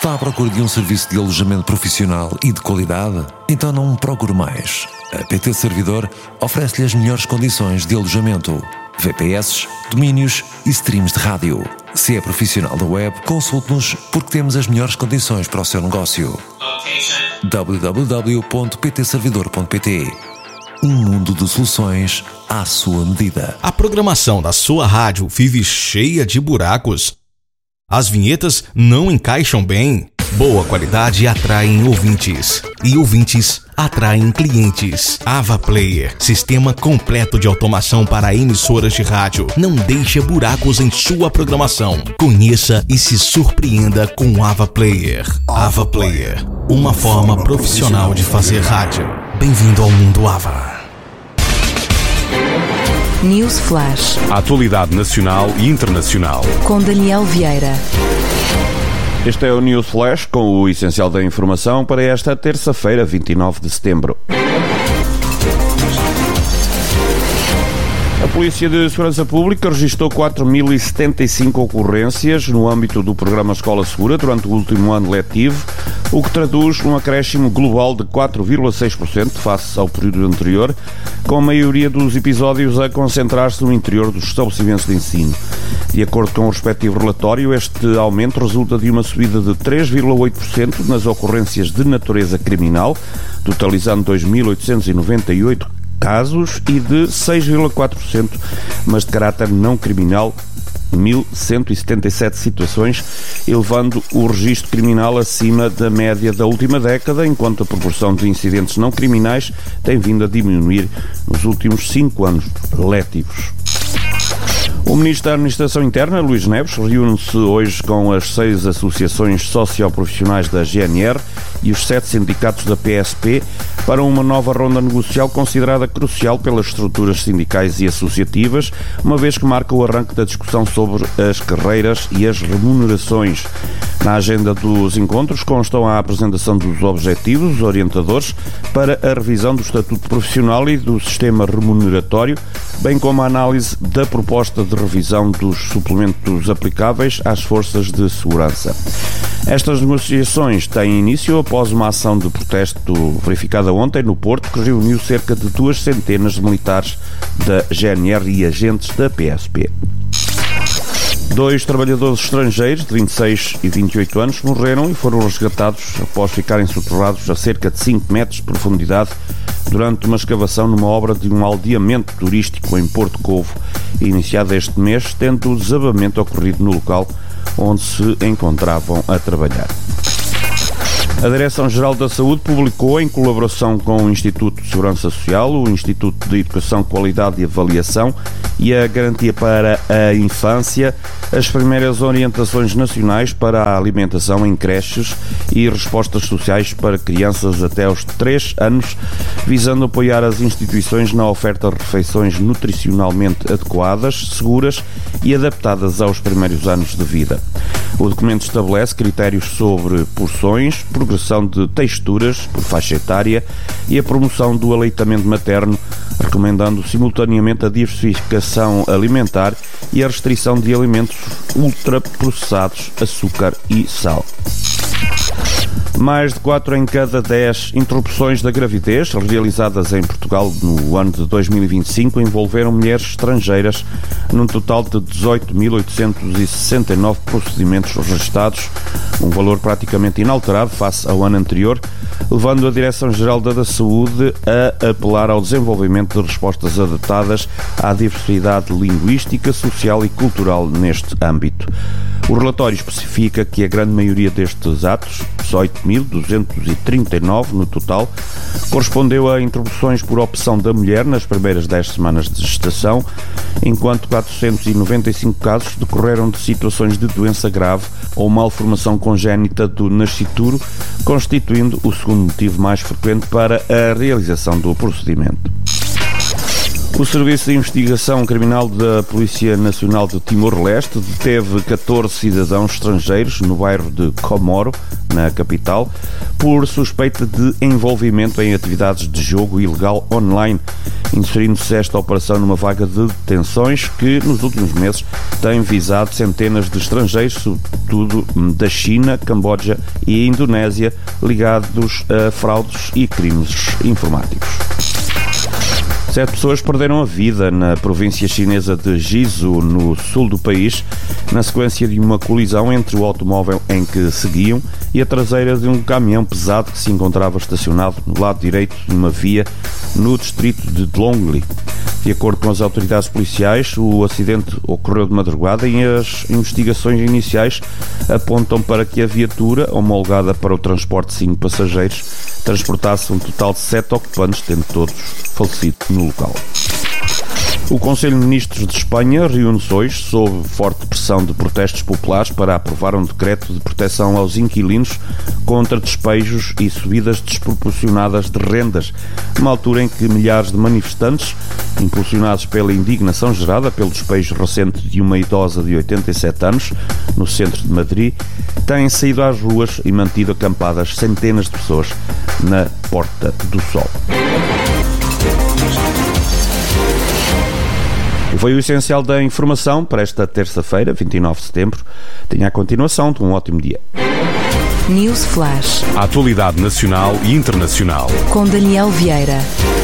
Está à procura de um serviço de alojamento profissional e de qualidade? Então não procure mais. A PT Servidor oferece-lhe as melhores condições de alojamento, VPS, domínios e streams de rádio. Se é profissional da web, consulte-nos porque temos as melhores condições para o seu negócio. www.ptservidor.pt. Um mundo de soluções à sua medida. A programação da sua rádio vive cheia de buracos. As vinhetas não encaixam bem. Boa qualidade atrai ouvintes. E ouvintes atraem clientes. Ava Player, sistema completo de automação para emissoras de rádio. Não deixe buracos em sua programação. Conheça e se surpreenda com Ava Player. Ava Player, uma forma profissional de fazer rádio. Bem-vindo ao mundo Ava. News Flash. A atualidade nacional e internacional. Com Daniel Vieira. Este é o News Flash com o essencial da informação para esta terça-feira, 29 de setembro. A Polícia de Segurança Pública registrou 4.075 ocorrências no âmbito do programa Escola Segura durante o último ano letivo, o que traduz num acréscimo global de 4,6% face ao período anterior, com a maioria dos episódios a concentrar-se no interior dos estabelecimentos de ensino. De acordo com o respectivo relatório, este aumento resulta de uma subida de 3,8% nas ocorrências de natureza criminal, totalizando 2.898 casos, e de 6,4%, mas de caráter não criminal, 1.177 situações, elevando o registro criminal acima da média da última década, enquanto a proporção de incidentes não criminais tem vindo a diminuir nos últimos 5 anos letivos. O Ministro da Administração Interna, Luís Neves, reúne-se hoje com as 6 associações socioprofissionais da GNR e os 7 sindicatos da PSP para uma nova ronda negocial considerada crucial pelas estruturas sindicais e associativas, uma vez que marca o arranque da discussão sobre as carreiras e as remunerações. Na agenda dos encontros constam a apresentação dos objetivos orientadores para a revisão do Estatuto Profissional e do sistema remuneratório, bem como a análise da proposta de revisão dos suplementos aplicáveis às forças de segurança. Estas negociações têm início após uma ação de protesto verificada ontem no Porto, que reuniu cerca de 200 de militares da GNR e agentes da PSP. 2 trabalhadores estrangeiros de 26 e 28 anos morreram e foram resgatados após ficarem soterrados a cerca de 5 metros de profundidade durante uma escavação numa obra de um aldeamento turístico em Porto Covo, iniciada este mês, tendo o desabamento ocorrido no local onde se encontravam a trabalhar. A Direção-Geral da Saúde publicou, em colaboração com o Instituto de Segurança Social, o Instituto de Educação, Qualidade e Avaliação e a Garantia para a Infância, as primeiras orientações nacionais para a alimentação em creches e respostas sociais para crianças até aos 3 anos, visando apoiar as instituições na oferta de refeições nutricionalmente adequadas, seguras e adaptadas aos primeiros anos de vida. O documento estabelece critérios sobre porções, progressão de texturas por faixa etária e a promoção do aleitamento materno, recomendando simultaneamente a diversificação alimentar e a restrição de alimentos ultraprocessados, açúcar e sal. Mais de 4 em cada 10 interrupções da gravidez realizadas em Portugal no ano de 2025 envolveram mulheres estrangeiras, num total de 18.869 procedimentos registados, um valor praticamente inalterado face ao ano anterior, levando a Direção-Geral da Saúde a apelar ao desenvolvimento de respostas adaptadas à diversidade linguística, social e cultural neste âmbito. O relatório especifica que a grande maioria destes atos, 18.239 no total, correspondeu a interrupções por opção da mulher nas primeiras 10 semanas de gestação, enquanto 495 casos decorreram de situações de doença grave ou malformação congénita do nascituro, constituindo o segundo motivo mais frequente para a realização do procedimento. O Serviço de Investigação Criminal da Polícia Nacional de Timor-Leste deteve 14 cidadãos estrangeiros no bairro de Comoro, na capital, por suspeita de envolvimento em atividades de jogo ilegal online, inserindo-se esta operação numa vaga de detenções que, nos últimos meses, tem visado centenas de estrangeiros, sobretudo da China, Camboja e Indonésia, ligados a fraudes e crimes informáticos. 7 pessoas perderam a vida na província chinesa de Jizu, no sul do país, na sequência de uma colisão entre o automóvel em que seguiam e a traseira de um caminhão pesado que se encontrava estacionado no lado direito de uma via no distrito de Dlongli. De acordo com as autoridades policiais, o acidente ocorreu de madrugada e as investigações iniciais apontam para que a viatura, homologada para o transporte de 5 passageiros, transportasse um total de 7 ocupantes, tendo todos falecido no local. O Conselho de Ministros de Espanha reúne-se hoje sob forte pressão de protestos populares para aprovar um decreto de proteção aos inquilinos contra despejos e subidas desproporcionadas de rendas, numa altura em que milhares de manifestantes, impulsionados pela indignação gerada pelo despejo recente de uma idosa de 87 anos no centro de Madrid, têm saído às ruas e mantido acampadas centenas de pessoas na Porta do Sol. E foi o essencial da informação para esta terça-feira, 29 de setembro. Tenha a continuação de um ótimo dia. News Flash. A atualidade nacional e internacional. Com Daniel Vieira.